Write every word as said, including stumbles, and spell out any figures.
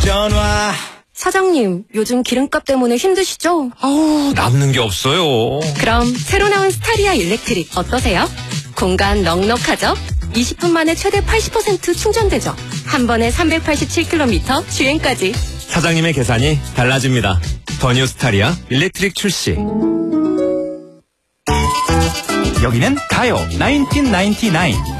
전화. 사장님, 요즘 기름값 때문에 힘드시죠? 아우, 남는 게 없어요. 그럼 새로 나온 스타리아 일렉트릭 어떠세요? 공간 넉넉하죠? 이십 분 만에 최대 팔십 퍼센트 충전되죠? 한 번에 삼백팔십칠 킬로미터 주행까지. 사장님의 계산이 달라집니다. 더 뉴 스타리아 일렉트릭 출시. 여기는 가요 나인틴 나인티나인.